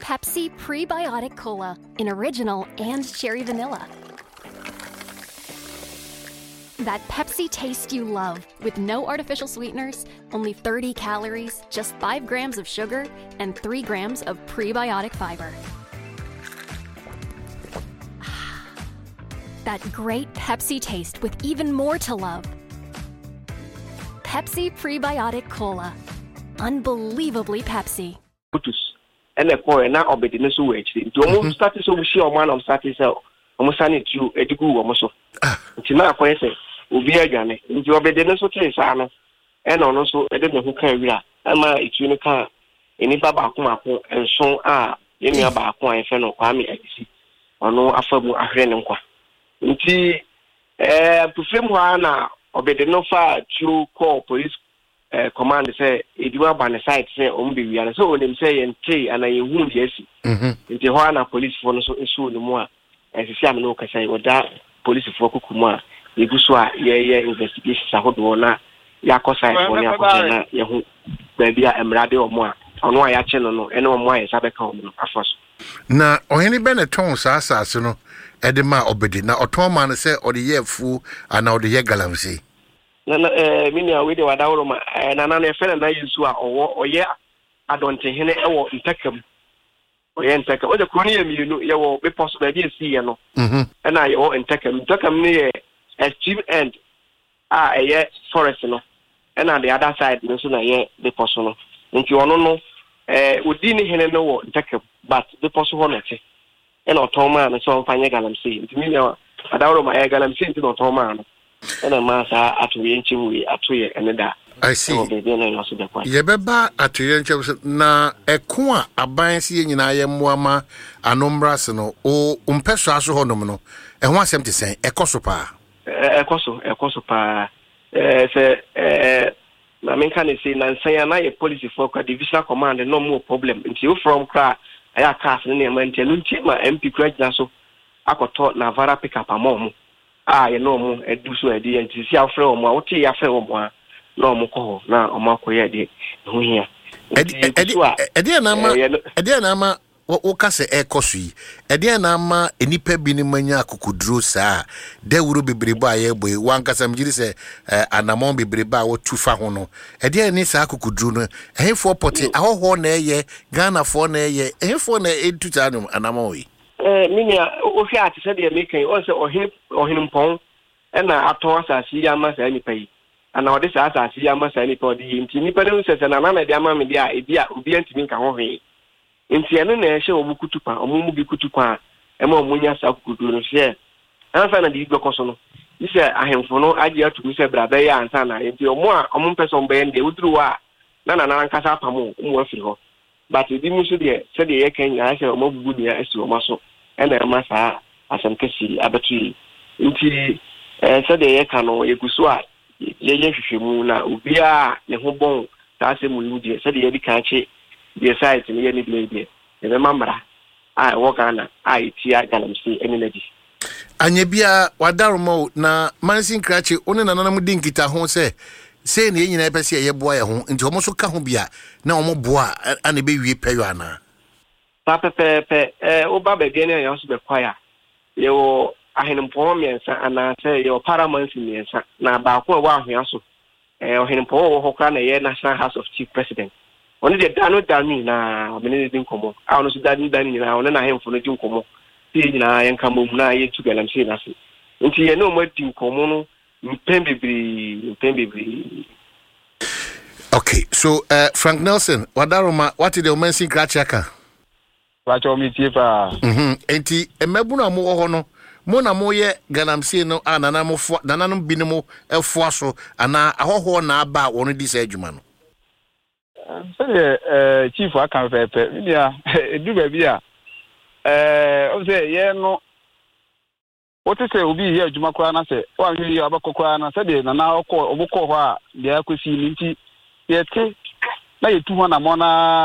Pepsi Prebiotic Cola in original and cherry vanilla. That Pepsi taste you love, with no artificial sweeteners, only 30 calories, just 5 grams of sugar, and 3 grams of prebiotic fiber. That great Pepsi taste with even more to love. Pepsi Prebiotic Cola. Unbelievably Pepsi. And the boy now obeyed the so way. Do almost start so we see a man of status, almost send it to a degree almost. It's not for say. Ubi agane nti obedene so tee saa and also e de ne ho kan wi a ama etu ne kan enipa ba ko mako enso a yenia ba ko an fe no Kwame Adisi ono afamu ahwe ne nkwa nti pufem ho na obedene fa through call police command say ediwa ba ne site say ombe wi ana so onim say yente ana yehu ndi asi nti ho na police fo no so esu no mu a esisi am no ka say oda police fo kukumu a Iguswa ye investigation sahodo na yakosa ifoni akona ye hu baabi a emrade omo a ono a ya che no ene omo a yesa beka omo afaso na oheni Benetton saasase no edema obedi na otoma no se ode ye fu ana ode ye galamsi na mini a we de wadawro ma na na efele na yesu a oye adonte hene ewo ntakam oye ntakam o de kroni ye mienu ye wo be possible baabi esi ye no na ye wo ntakam ne ye extreme end a forest no and on the other side no so na ye the person no nti ono no odi ni hene no wo ntake but the person ho nete and otoma na so fanye galamsi nti mi na adawro ma ye galamsi nti otoma no and ma sa atoye nchiwi atoye eneda I see ye beba atoye nchiwi na eko a aban si ye nyina ye moama anombras no o umpeso aso ho no no e ho asem te sen ekoso pa ekoso pa na men kan say na nsan na ye policy for divisional command no more problem nti you from kra aya cast ne man telu nti ma MP kra so akoto na vara pick up amom ye no mo edu so edi nti si afre o mo a wote ya afre o mo a no mo ko na o ma ko ye de ho hia edi na ma wo kase ekoso yi ede na ama enipa bi ni manya akukuduro saa de wuro bebrebe a ye boy wan kasa mjiri se anamon bebrebe a wo tufa ho no ede ni saa akukuduro no ehefo poti ahoho na eye Ghana fo na eye ehefo na etuta no anamon yi minia o hwe ati se de mekan o se ohinmpon na aton asasi ya ma saa nipa yi ana ode saa asasi ya ma saa nipa odi nti nipa de se na na de ama me dia ebi a obi antimi nka ho hwe nti ene na ehye omukutupa omumu bi kutupa ema omunya sa kukudu no hye anfa na di gbokoso no ise ahemfo no agi atu se bra be ya ansa na nti omu a omumpeso mbe nde uduru a na nkasa apamo omu afiri ho but di mu so de se de ye kan ya hye omugugu de esi omaso ena ema sa asem kesi abatu nti se de ye kan no yeguso a ye hwehwemu na obi a ne ho bon ta se mu yudi se de ye di kan che the site ni any blade the mamra I work on ITI galamsi energy anya bia wadaromo na mansin krache one na nanam din kita ho se na nyina pese ye boa ye ho nti omo so ka ho bia na omo boa ana be wie peyo ana pe oba be bi na ya so be kwaya ye wo ahenempon miensa ana se ye paramount miensa na ba ko wa ahia so ohenempon wo hokra na ye National House of Chief President oni de danu na omene din komo a ono so danu na ono na hemfo no din komo ti nyina yen kamo mu na ye tu galamsi na se nti ye no mo din komo no mpembebri okay so Frank Nelson wadaroma what the mention krachaka wacho mi tifa enti emebu na mo ho no mo na mo ye galamsi no anana mo fo nananum binimo efo aso ana ahoho na aba wono di sa adwuma no chief aka pepe bia edu ba bia o se ye no o te se obi ye adwuma kwa na se wa hwe ye abakokwa na se de na okọ obukọ ho a dia akosi nti ye te na ye tu ho na mo na